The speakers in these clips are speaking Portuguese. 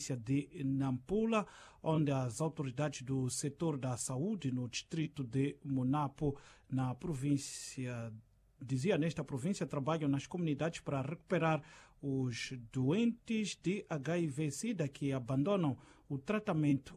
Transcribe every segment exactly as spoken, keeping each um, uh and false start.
de Nampula, onde as autoridades do setor da saúde no distrito de Monapo, na província, dizia nesta província, trabalham nas comunidades para recuperar os doentes de H I V-Sida que abandonam o tratamento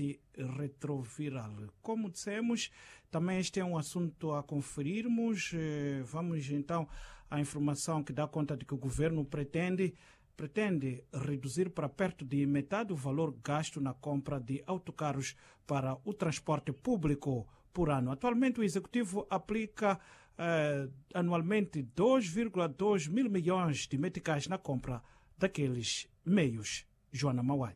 antirretroviral. Como dissemos, também este é um assunto a conferirmos. Vamos então à informação que dá conta de que o governo pretende pretende reduzir para perto de metade o valor gasto na compra de autocarros para o transporte público por ano. Atualmente, o Executivo aplica eh, anualmente dois vírgula dois mil milhões de meticais na compra daqueles meios. Joana Mauai.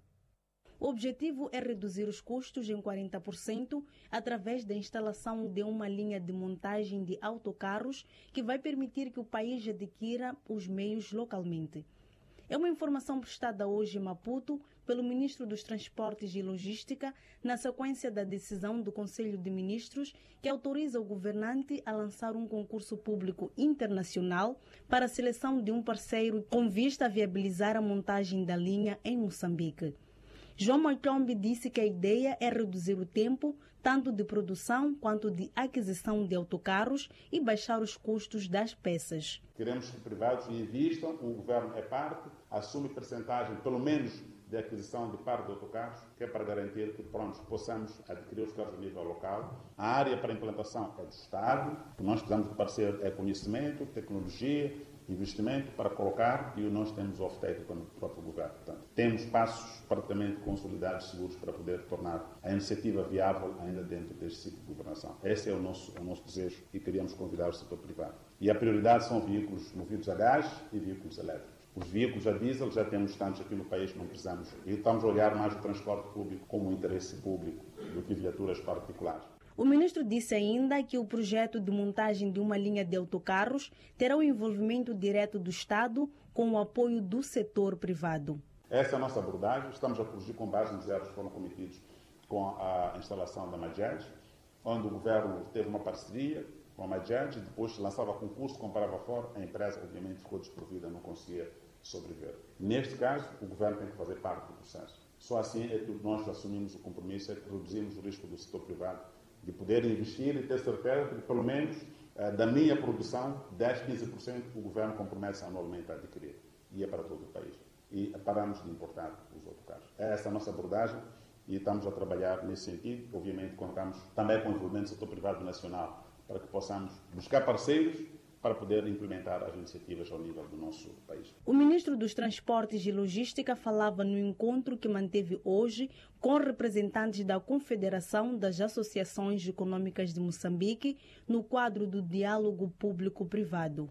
O objetivo é reduzir os custos em quarenta por cento através da instalação de uma linha de montagem de autocarros que vai permitir que o país adquira os meios localmente. É uma informação prestada hoje em Maputo pelo Ministro dos Transportes e Logística na sequência da decisão do Conselho de Ministros que autoriza o governante a lançar um concurso público internacional para a seleção de um parceiro com vista a viabilizar a montagem da linha em Moçambique. João Moitombe disse que a ideia é reduzir o tempo tanto de produção quanto de aquisição de autocarros e baixar os custos das peças. Queremos que privados investam, o governo é parte, assume percentagem, pelo menos, de aquisição de parte de autocarros, que é para garantir que pronto, possamos adquirir os carros a nível local. A área para implantação é do Estado, o que nós precisamos de parceiro é conhecimento, tecnologia, investimento para colocar e nós temos off-take com o próprio governo. Portanto, temos passos praticamente consolidados, seguros, para poder tornar a iniciativa viável ainda dentro deste ciclo de governação. Esse é o nosso, o nosso desejo e queríamos convidar o setor privado. E a prioridade são veículos movidos a gás e veículos elétricos. Os veículos a diesel já temos tantos aqui no país que não precisamos. E estamos a olhar mais o transporte público como um interesse público do que viaturas particulares. O ministro disse ainda que o projeto de montagem de uma linha de autocarros terá o envolvimento direto do Estado com o apoio do setor privado. Essa é a nossa abordagem. Estamos a corrigir com base nos erros que foram cometidos com a instalação da Majed, onde o governo teve uma parceria com a Majed, depois lançava concurso, comprava fora, a empresa obviamente ficou desprovida, não conseguia sobreviver. Neste caso, o governo tem que fazer parte do processo. Só assim é que nós assumimos o compromisso, é que reduzimos o risco do setor privado de poder investir e ter certeza que, pelo menos, da minha produção, dez, quinze por cento o governo compromete anualmente a adquirir. E é para todo o país. E paramos de importar os autocarros. É essa a nossa abordagem e estamos a trabalhar nesse sentido. Obviamente, contamos também com o envolvimento do setor privado nacional para que possamos buscar parceiros para poder implementar as iniciativas ao nível do nosso país. O ministro dos Transportes e Logística falava no encontro que manteve hoje com representantes da Confederação das Associações Econômicas de Moçambique no quadro do diálogo público-privado.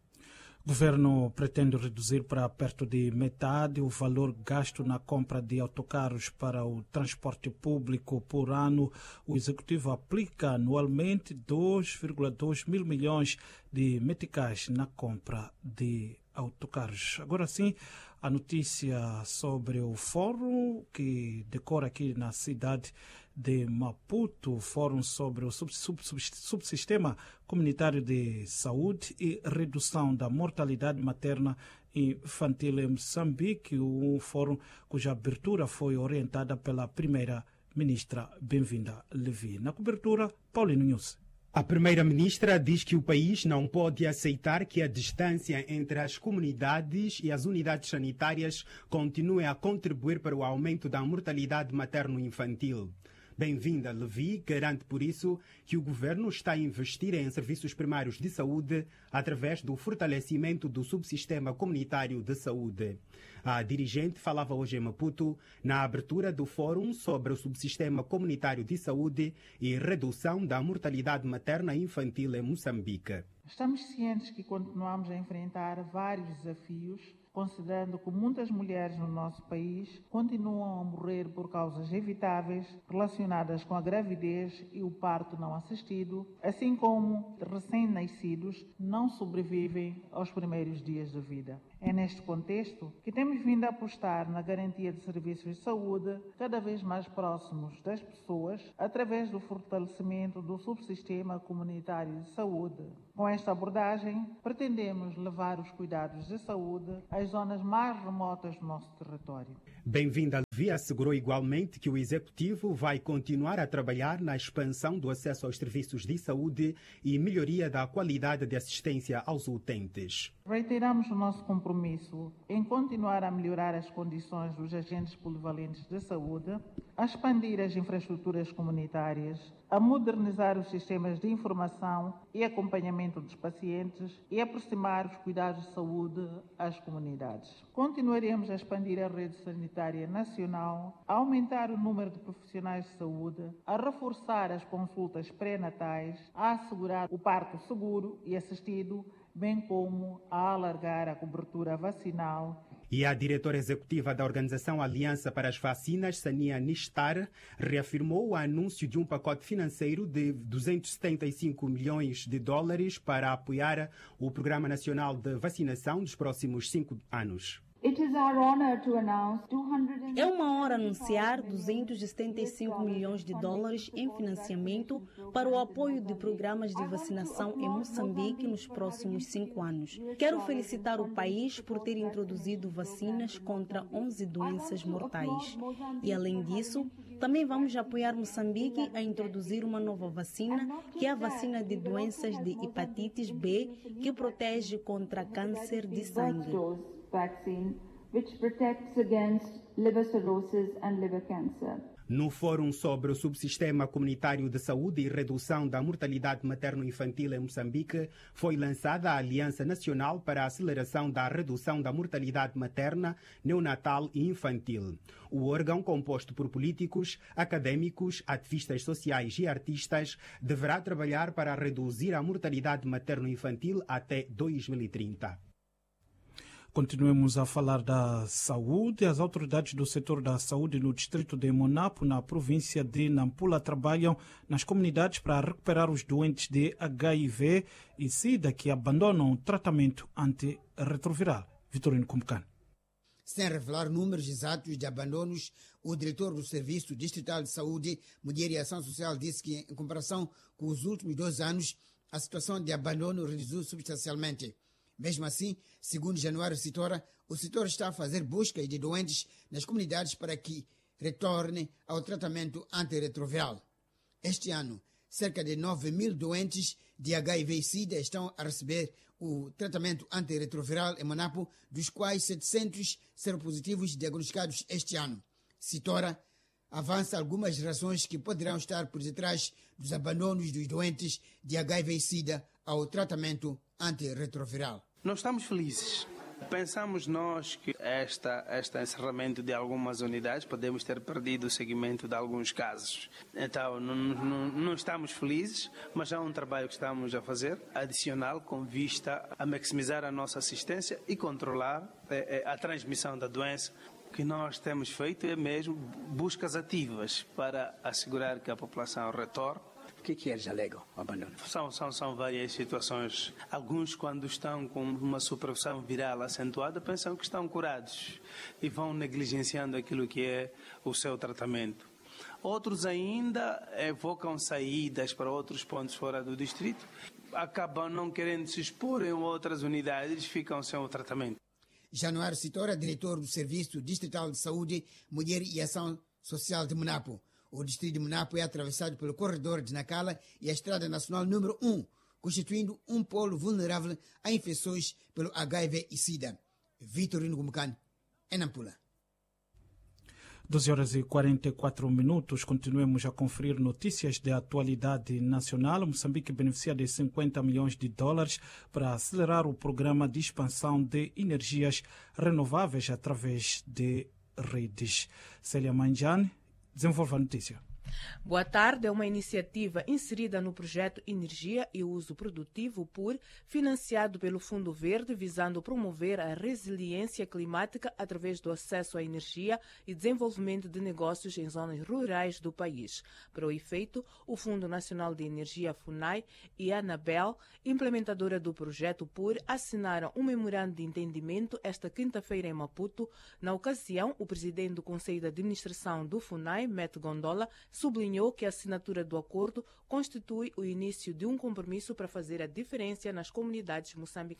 O governo pretende reduzir para perto de metade o valor gasto na compra de autocarros para o transporte público por ano. O Executivo aplica anualmente dois vírgula dois mil milhões de meticais na compra de autocarros. Agora sim, a notícia sobre o fórum que decora aqui na cidade de Maputo, fórum sobre o sub, sub, sub, subsistema comunitário de saúde e redução da mortalidade materna e infantil em Moçambique, um fórum cuja abertura foi orientada pela primeira-ministra Bem-vinda Levi. Na cobertura, Paulino News. A primeira-ministra diz que o país não pode aceitar que a distância entre as comunidades e as unidades sanitárias continue a contribuir para o aumento da mortalidade materno-infantil. Bem-vinda Levi garante por isso que o governo está a investir em serviços primários de saúde através do fortalecimento do subsistema comunitário de saúde. A dirigente falava hoje em Maputo na abertura do Fórum sobre o subsistema comunitário de saúde e redução da mortalidade materna e infantil em Moçambique. Estamos cientes que continuamos a enfrentar vários desafios, considerando que muitas mulheres no nosso país continuam a morrer por causas evitáveis relacionadas com a gravidez e o parto não assistido, assim como recém-nascidos não sobrevivem aos primeiros dias de vida. É neste contexto que temos vindo a apostar na garantia de serviços de saúde cada vez mais próximos das pessoas, através do fortalecimento do subsistema comunitário de saúde. Com esta abordagem, pretendemos levar os cuidados de saúde às zonas mais remotas do nosso território. Bem-vinda Via assegurou igualmente que o Executivo vai continuar a trabalhar na expansão do acesso aos serviços de saúde e melhoria da qualidade de assistência aos utentes. Reiteramos o nosso compromisso em continuar a melhorar as condições dos agentes polivalentes de saúde, a expandir as infraestruturas comunitárias, a modernizar os sistemas de informação e acompanhamento dos pacientes e aproximar os cuidados de saúde às comunidades. Continuaremos a expandir a rede sanitária nacional, a aumentar o número de profissionais de saúde, a reforçar as consultas pré-natais, a assegurar o parto seguro e assistido, bem como a alargar a cobertura vacinal. E a diretora executiva da Organização Aliança para as Vacinas, Sania Nistar, reafirmou o anúncio de um pacote financeiro de duzentos e setenta e cinco milhões de dólares para apoiar o Programa Nacional de Vacinação dos próximos cinco anos. É uma honra anunciar duzentos e setenta e cinco milhões de dólares em financiamento para o apoio de programas de vacinação em Moçambique nos próximos cinco anos. Quero felicitar o país por ter introduzido vacinas contra onze doenças mortais. E, além disso, também vamos apoiar Moçambique a introduzir uma nova vacina, que é a vacina de doenças de hepatite B, que protege contra câncer de sangue. Vaccine, which protects against liver cirrhosis and liver cancer. No Fórum sobre o Subsistema Comunitário de Saúde e Redução da Mortalidade Materno-Infantil em Moçambique, foi lançada a Aliança Nacional para a Aceleração da Redução da Mortalidade Materna, Neonatal e Infantil. O órgão, composto por políticos, acadêmicos, ativistas sociais e artistas, deverá trabalhar para reduzir a mortalidade materno-infantil até dois mil e trinta. Continuemos a falar da saúde. As autoridades do setor da saúde no distrito de Monapo, na província de Nampula, trabalham nas comunidades para recuperar os doentes de H I V e SIDA que abandonam o tratamento antirretroviral. Vitorino Kumkan. Sem revelar números exatos de abandonos, o diretor do Serviço Distrital de Saúde, Mulher e Ação Social, disse que, em comparação com os últimos dois anos, a situação de abandono reduziu substancialmente. Mesmo assim, segundo Januário Citora, o setor está a fazer busca de doentes nas comunidades para que retornem ao tratamento antirretroviral. Este ano, cerca de nove mil doentes de H I V e SIDA estão a receber o tratamento antirretroviral em Monapo, dos quais setecentos seropositivos diagnosticados este ano. Citora avança algumas razões que poderão estar por detrás dos abandonos dos doentes de H I V e SIDA ao tratamento antirretroviral. Nós estamos felizes. Pensamos nós que esta, este encerramento de algumas unidades podemos ter perdido o seguimento de alguns casos. Então, não, não, não estamos felizes, mas há um trabalho que estamos a fazer, adicional, com vista a maximizar a nossa assistência e controlar é, é, a transmissão da doença. O que nós temos feito é mesmo buscas ativas para assegurar que a população retorne. O que, que eles alegam, o abandono? São, são, são várias situações. Alguns, quando estão com uma supressão viral acentuada, pensam que estão curados e vão negligenciando aquilo que é o seu tratamento. Outros ainda evocam saídas para outros pontos fora do distrito, acabam não querendo se expor em outras unidades e ficam sem o tratamento. Januário Citora, diretor do Serviço Distrital de Saúde, Mulher e Ação Social de Monapo. O distrito de Monapo é atravessado pelo corredor de Nacala e a estrada nacional número um, constituindo um polo vulnerável a infecções pelo H I V e SIDA. Vitorino Kumkan, em Nampula. doze horas e quarenta e quatro minutos. Continuemos a conferir notícias de atualidade nacional. Moçambique beneficia de cinquenta milhões de dólares para acelerar o programa de expansão de energias renováveis através de redes. Célia Manjane desenvolve a notícia. Boa tarde é uma iniciativa inserida no projeto Energia e Uso Produtivo P U R, financiado pelo Fundo Verde, visando promover a resiliência climática através do acesso à energia e desenvolvimento de negócios em zonas rurais do país. Para o efeito, o Fundo Nacional de Energia FUNAI e a ANABEL, implementadora do projeto P U R, assinaram um memorando de entendimento esta quinta-feira em Maputo. Na ocasião, o presidente do Conselho de Administração do FUNAI, Matt Gondola, sublinhou que a assinatura do acordo constitui o início de um compromisso para fazer a diferença nas comunidades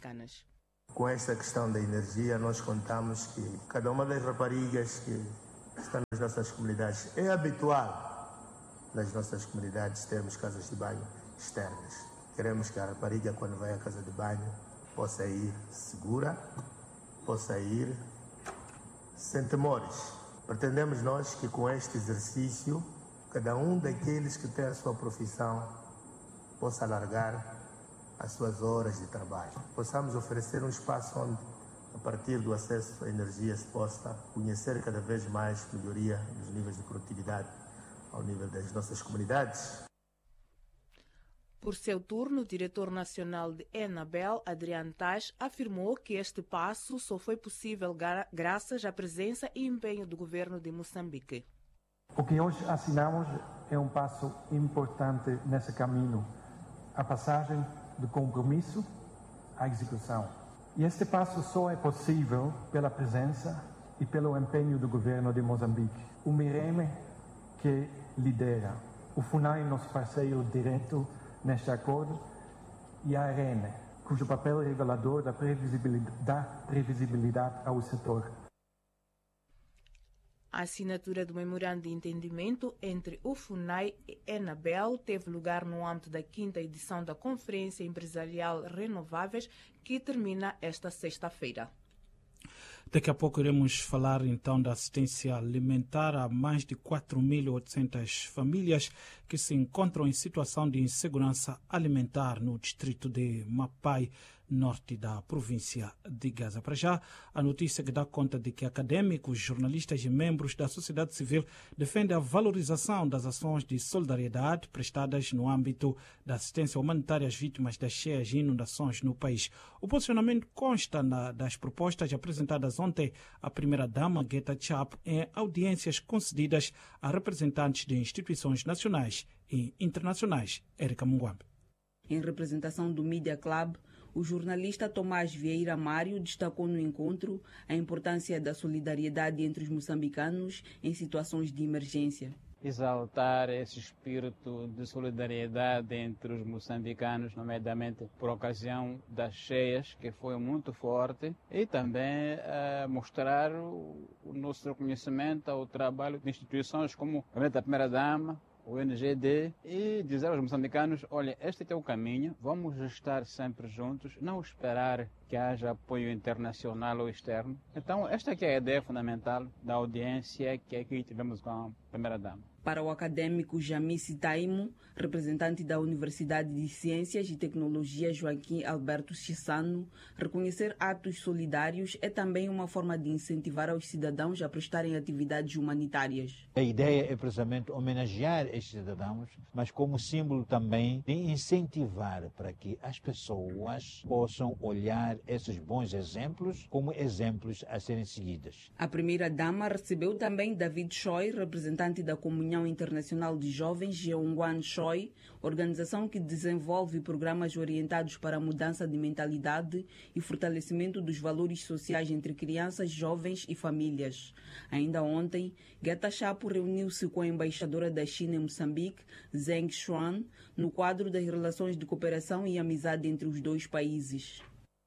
moçambicanas. Com esta questão da energia, nós contamos que cada uma das raparigas que estão nas nossas comunidades. É habitual nas nossas comunidades termos casas de banho externas. Queremos que a rapariga, quando vai à casa de banho, possa ir segura, possa ir sem temores. Pretendemos nós que com este exercício, cada um daqueles que tem a sua profissão possa alargar as suas horas de trabalho. Possamos oferecer um espaço onde, a partir do acesso à energia, se possa conhecer cada vez mais melhoria dos níveis de produtividade ao nível das nossas comunidades. Por seu turno, o diretor nacional de Enabel, Adriano Taz, afirmou que este passo só foi possível gra graças à presença e empenho do governo de Moçambique. O que hoje assinamos é um passo importante nesse caminho, a passagem do compromisso à execução. E este passo só é possível pela presença e pelo empenho do governo de Moçambique. O Mireme, que lidera, o FUNAI, nosso parceiro direto neste acordo, e a ARENE, cujo papel regulador da previsibilidade, dá previsibilidade ao setor. A assinatura do memorando de entendimento entre o FUNAI e Enabel teve lugar no âmbito da quinta edição da Conferência Empresarial Renováveis, que termina esta sexta-feira. Daqui a pouco iremos falar então da assistência alimentar a mais de quatro mil e oitocentas famílias que se encontram em situação de insegurança alimentar no distrito de Mapai, norte da província de Gaza. Para já, a notícia que dá conta de que acadêmicos, jornalistas e membros da sociedade civil defendem a valorização das ações de solidariedade prestadas no âmbito da assistência humanitária às vítimas das cheias e inundações no país. O posicionamento consta na, das propostas apresentadas ontem à primeira-dama Geta Chap em audiências concedidas a representantes de instituições nacionais e internacionais. Érica Munguambe. Em representação do Media Club, o jornalista Tomás Vieira Mário destacou no encontro a importância da solidariedade entre os moçambicanos em situações de emergência. Exaltar esse espírito de solidariedade entre os moçambicanos, nomeadamente por ocasião das cheias, que foi muito forte, e também uh, mostrar o, o nosso reconhecimento ao trabalho de instituições como a Primeira-Dama, o N G D, e dizer aos moçambicanos, olha, este é o caminho, vamos estar sempre juntos, não esperar que haja apoio internacional ou externo. Então, esta aqui é a ideia fundamental da audiência que aqui tivemos com a Primeira-Dama. Para o acadêmico Jamice Taimo, representante da Universidade de Ciências e Tecnologia Joaquim Alberto Chissano, reconhecer atos solidários é também uma forma de incentivar os cidadãos a prestarem atividades humanitárias. A ideia é precisamente homenagear estes cidadãos, mas como símbolo também de incentivar para que as pessoas possam olhar esses bons exemplos como exemplos a serem seguidos. A primeira-dama recebeu também David Choi, representante da Comunhão Internacional de Jovens Jeonguan Choi, organização que desenvolve programas orientados para a mudança de mentalidade e fortalecimento dos valores sociais entre crianças, jovens e famílias. Ainda ontem, Geta Chapo reuniu-se com a embaixadora da China em Moçambique, Zheng Xuan, no quadro das relações de cooperação e amizade entre os dois países.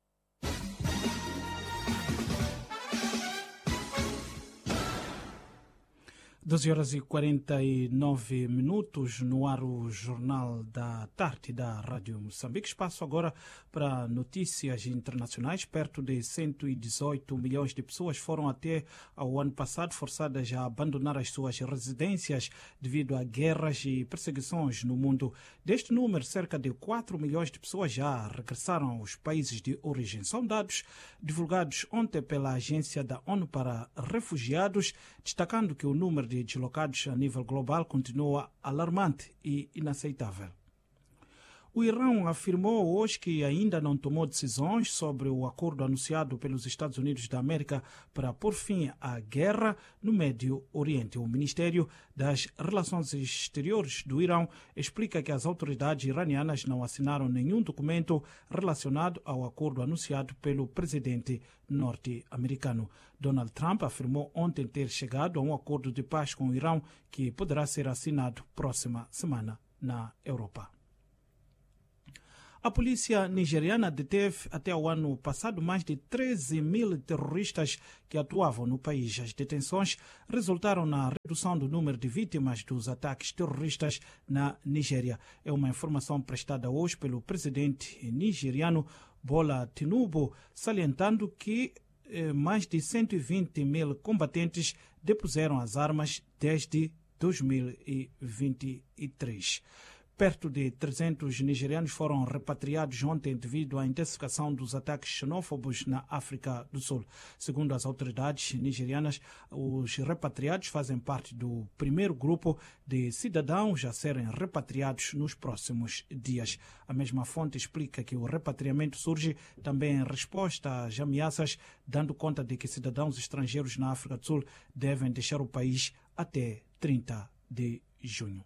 doze horas e quarenta e nove minutos, no ar o Jornal da Tarde da Rádio Moçambique. Espaço agora para notícias internacionais. Perto de cento e dezoito milhões de pessoas foram até ao ano passado forçadas a abandonar as suas residências devido a guerras e perseguições no mundo. Deste número, cerca de quatro milhões de pessoas já regressaram aos países de origem. São dados divulgados ontem pela Agência da ONU para Refugiados, destacando que o número de deslocados a nível global continua alarmante e inaceitável. O Irão afirmou hoje que ainda não tomou decisões sobre o acordo anunciado pelos Estados Unidos da América para pôr fim à guerra no Médio Oriente. O Ministério das Relações Exteriores do Irão explica que as autoridades iranianas não assinaram nenhum documento relacionado ao acordo anunciado pelo presidente norte-americano. Donald Trump afirmou ontem ter chegado a um acordo de paz com o Irão que poderá ser assinado próxima semana na Europa. A polícia nigeriana deteve até o ano passado mais de treze mil terroristas que atuavam no país. As detenções resultaram na redução do número de vítimas dos ataques terroristas na Nigéria. É uma informação prestada hoje pelo presidente nigeriano Bola Tinubu, salientando que eh, mais de cento e vinte mil combatentes depuseram as armas desde dois mil e vinte e três. Perto de trezentos nigerianos foram repatriados ontem devido à intensificação dos ataques xenófobos na África do Sul. Segundo as autoridades nigerianas, os repatriados fazem parte do primeiro grupo de cidadãos a serem repatriados nos próximos dias. A mesma fonte explica que o repatriamento surge também em resposta às ameaças, dando conta de que cidadãos estrangeiros na África do Sul devem deixar o país até trinta de junho.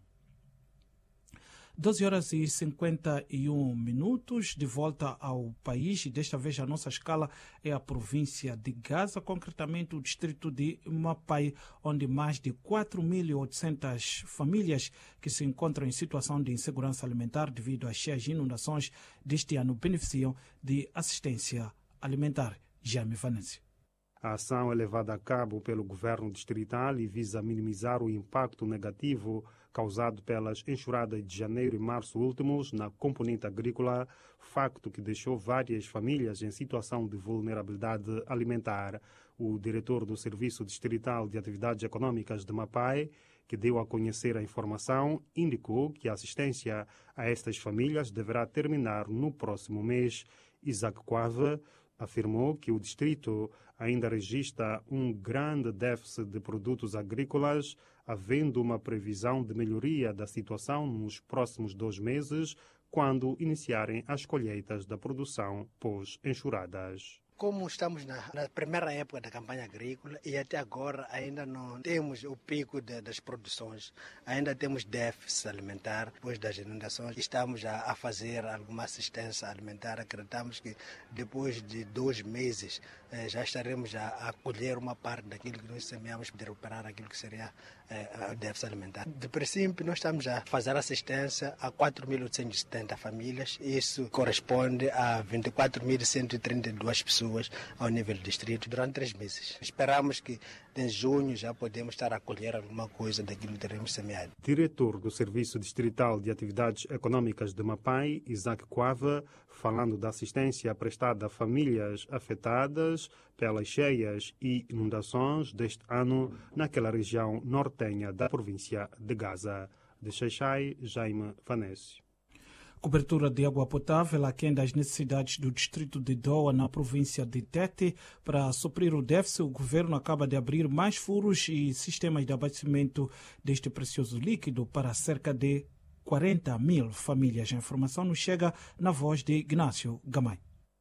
doze horas e cinquenta e um minutos, de volta ao país, e desta vez a nossa escala é a província de Gaza, concretamente o distrito de Mapai, onde mais de quatro mil e oitocentas famílias que se encontram em situação de insegurança alimentar devido às cheias inundações deste ano beneficiam de assistência alimentar. Jaime Vanessa. A ação é levada a cabo pelo governo distrital e visa minimizar o impacto negativo causado pelas enxurradas de janeiro e março últimos na componente agrícola, facto que deixou várias famílias em situação de vulnerabilidade alimentar. O diretor do Serviço Distrital de Atividades Econômicas de Mapai, que deu a conhecer a informação, indicou que a assistência a estas famílias deverá terminar no próximo mês. Isaac Quave afirmou que o distrito ainda registra um grande déficit de produtos agrícolas, havendo uma previsão de melhoria da situação nos próximos dois meses, quando iniciarem as colheitas da produção pós-enxurradas. Como estamos na, na primeira época da campanha agrícola e até agora ainda não temos o pico de, das produções, ainda temos déficit alimentar depois das inundações, estamos a, a fazer alguma assistência alimentar. Acreditamos que depois de dois meses eh, já estaremos a, a colher uma parte daquilo que nós semeamos, de recuperar aquilo que seria eh, o déficit alimentar. De princípio, nós estamos a fazer assistência a quatro mil oitocentas e setenta famílias, isso corresponde a vinte e quatro mil cento e trinta e duas pessoas ao nível do distrito durante três meses. Esperamos que em junho já podemos estar a colher alguma coisa daquilo que teremos semeado. Diretor do Serviço Distrital de Atividades Econômicas de Mapai, Isaac Quave, falando da assistência prestada a famílias afetadas pelas cheias e inundações deste ano naquela região nortenha da província de Gaza. De Xaixai, Jaime Vanessa. Cobertura de água potável aquém das necessidades do distrito de Doa, na província de Tete. Para suprir o déficit, o governo acaba de abrir mais furos e sistemas de abastecimento deste precioso líquido para cerca de quarenta mil famílias. A informação nos chega na voz de Ignácio Gamay.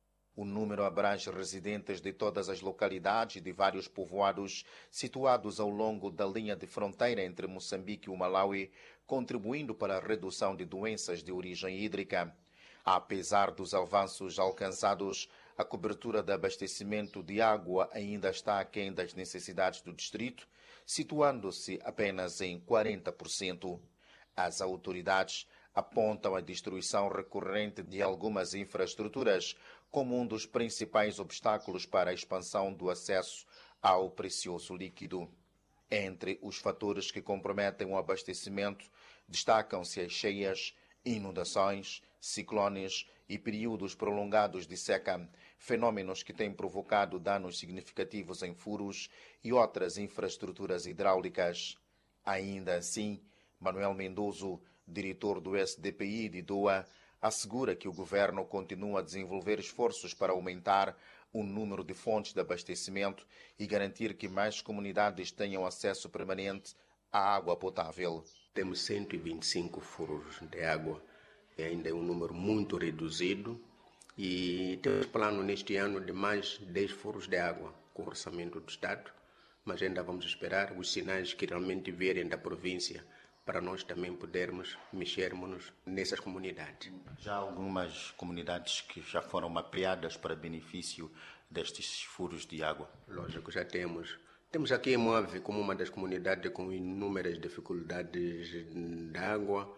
O número abrange residentes de todas as localidades e de vários povoados situados ao longo da linha de fronteira entre Moçambique e o Malawi, contribuindo para a redução de doenças de origem hídrica. Apesar dos avanços alcançados, a cobertura de abastecimento de água ainda está aquém das necessidades do distrito, situando-se apenas em quarenta por cento. As autoridades apontam a destruição recorrente de algumas infraestruturas como um dos principais obstáculos para a expansão do acesso ao precioso líquido. Entre os fatores que comprometem o abastecimento, destacam-se as cheias, inundações, ciclones e períodos prolongados de seca, fenômenos que têm provocado danos significativos em furos e outras infraestruturas hidráulicas. Ainda assim, Manuel Mendozo, diretor do S D P I de Doa, assegura que o governo continua a desenvolver esforços para aumentar o número de fontes de abastecimento e garantir que mais comunidades tenham acesso permanente à água potável. Temos cento e vinte e cinco furos de água, e ainda é um número muito reduzido, e temos plano neste ano de mais dez furos de água com o orçamento do Estado, mas ainda vamos esperar os sinais que realmente vierem da província para nós também podermos mexermos nessas comunidades. Já há algumas comunidades que já foram mapeadas para benefício destes furos de água? Lógico, já temos. Temos aqui em Moave como uma das comunidades com inúmeras dificuldades de água.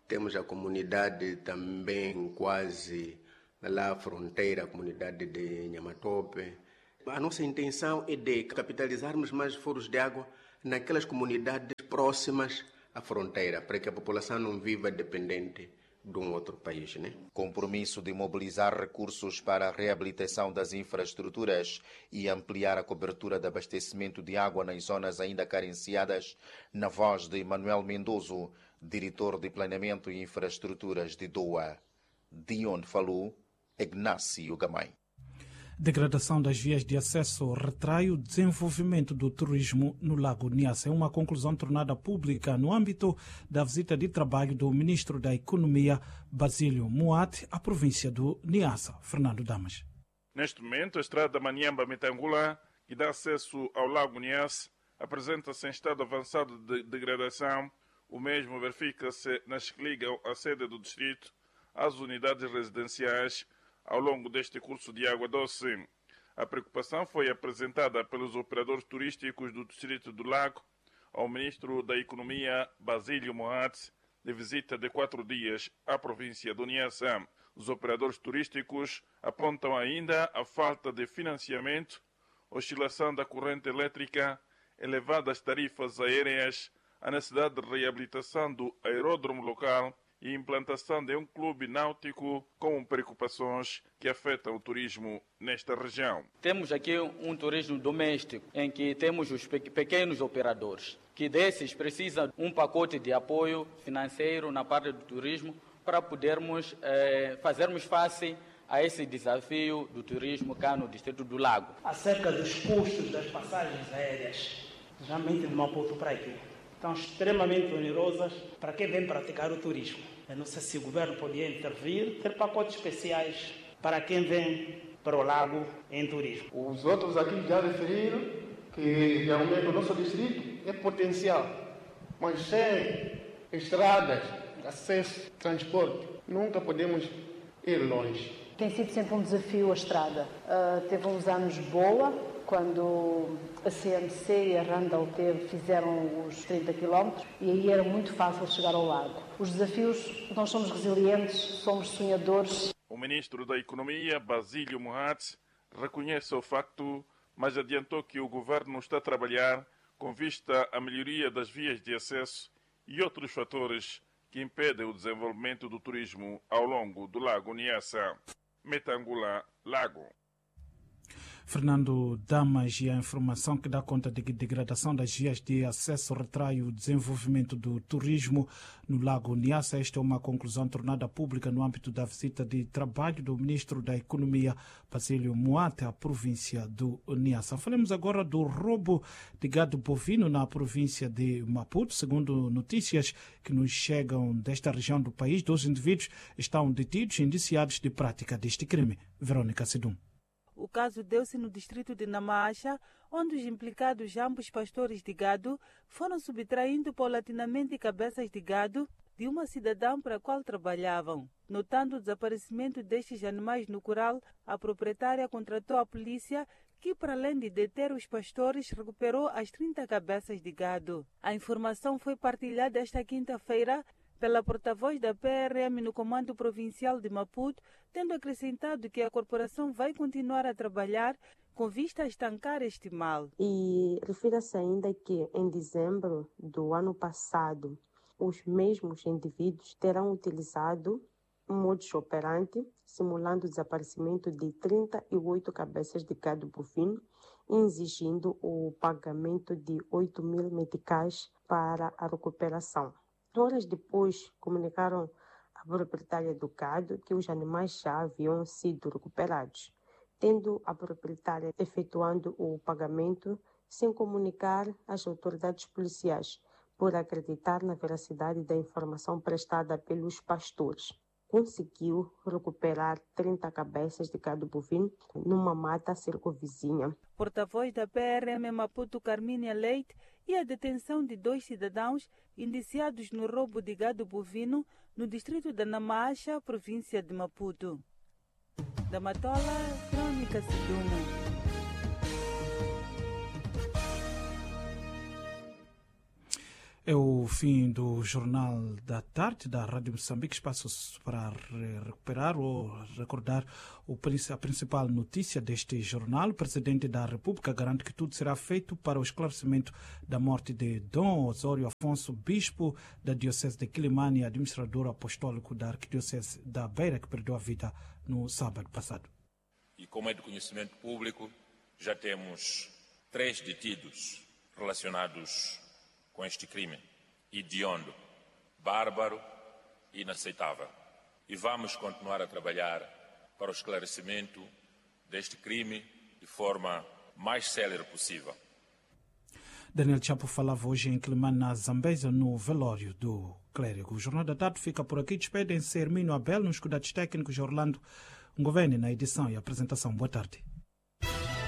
Temos a comunidade também quase lá à fronteira, a comunidade de Nhamatope. A nossa intenção é de capitalizarmos mais furos de água naquelas comunidades próximas à fronteira, para que a população não viva dependente de um outro país, né? Compromisso de mobilizar recursos para a reabilitação das infraestruturas e ampliar a cobertura de abastecimento de água nas zonas ainda carenciadas, na voz de Manuel Mendoso, diretor de Planeamento e Infraestruturas de Doa. De onde falou Ignácio Gamay. Degradação das vias de acesso retrai o desenvolvimento do turismo no Lago Niassa. É uma conclusão tornada pública no âmbito da visita de trabalho do ministro da Economia, Basílio Moate, à província do Niassa. Fernando Damas. Neste momento, a estrada Maniamba-Mitangula, que dá acesso ao Lago Niassa, apresenta-se em estado avançado de degradação. O mesmo verifica-se nas que ligam a sede do distrito às unidades residenciais ao longo deste curso de água doce. A preocupação foi apresentada pelos operadores turísticos do Distrito do Lago ao Ministro da Economia, Basílio Moate, de visita de quatro dias à província do Niassa. Os operadores turísticos apontam ainda a falta de financiamento, oscilação da corrente elétrica, elevadas tarifas aéreas, a necessidade de reabilitação do aeródromo local e implantação de um clube náutico com preocupações que afetam o turismo nesta região. Temos aqui um turismo doméstico, em que temos os pequenos operadores, que desses precisam de um pacote de apoio financeiro na parte do turismo para podermos eh, fazermos face a esse desafio do turismo cá no Distrito do Lago. Acerca dos custos das passagens aéreas, geralmente de Maputo para aqui, estão extremamente onerosas para quem vem praticar o turismo. Eu não sei se o governo podia intervir, ter pacotes especiais para quem vem para o lago em turismo. Os outros aqui já referiram que realmente o nosso distrito é potencial, mas sem estradas, acesso, transporte, nunca podemos ir longe. Tem sido sempre um desafio a estrada. Uh, teve uns anos boa, quando a C M C e a Randall teve, fizeram os trinta quilómetros e aí era muito fácil chegar ao lago. Os desafios, nós somos resilientes, somos sonhadores. O ministro da Economia, Basílio Moate, reconhece o facto, mas adiantou que o governo está a trabalhar com vista à melhoria das vias de acesso e outros fatores que impedem o desenvolvimento do turismo ao longo do Lago Niassa. Mitangula, Lago. Fernando Damas, e a informação que dá conta de que a degradação das vias de acesso retrai o desenvolvimento do turismo no Lago Niassa. Esta é uma conclusão tornada pública no âmbito da visita de trabalho do Ministro da Economia, Basílio Moate, à província do Niassa. Falamos agora do roubo de gado bovino na província de Maputo. Segundo notícias que nos chegam desta região do país, dois indivíduos estão detidos e indiciados de prática deste crime. Verônica Sidum. O caso deu-se no distrito de Namacha, onde os implicados, ambos pastores de gado, foram subtraindo paulatinamente cabeças de gado de uma cidadã para a qual trabalhavam. Notando o desaparecimento destes animais no curral, a proprietária contratou a polícia, que, para além de deter os pastores, recuperou as trinta cabeças de gado. A informação foi partilhada esta quinta-feira pela porta-voz da P R M no Comando Provincial de Maputo, tendo acrescentado que a corporação vai continuar a trabalhar com vista a estancar este mal. E refira-se ainda que, em dezembro do ano passado, os mesmos indivíduos terão utilizado um modus operandi, simulando o desaparecimento de trinta e oito cabeças de gado bovino, exigindo o pagamento de oito mil meticais para a recuperação. Horas depois, comunicaram à proprietária do gado que os animais já haviam sido recuperados, tendo a proprietária efetuando o pagamento sem comunicar às autoridades policiais, por acreditar na veracidade da informação prestada pelos pastores. Conseguiu recuperar trinta cabeças de gado bovino numa mata circunvizinha. Porta-voz da P R M Maputo, Carmínia Leite, e a detenção de dois cidadãos indiciados no roubo de gado bovino no distrito da Namacha, província de Maputo. Da Matola, Crônica Sidumo. É o fim do Jornal da Tarde da Rádio Moçambique. Espaço para recuperar ou recordar a principal notícia deste jornal. O Presidente da República garante que tudo será feito para o esclarecimento da morte de Dom Osório Afonso, bispo da Diocese de Quilimane e administrador apostólico da Arquidiocese da Beira, que perdeu a vida no sábado passado. E como é de conhecimento público, já temos três detidos relacionados com este crime hediondo, bárbaro e inaceitável. E vamos continuar a trabalhar para o esclarecimento deste crime de forma mais célere possível. Daniel Chapo falava hoje em Quilimane, na Zambésia, no velório do clérigo. O Jornal da Tarde fica por aqui. Despedem-se Hermínio Abel, nos cuidados técnicos de Orlando Governo na edição e apresentação. Boa tarde.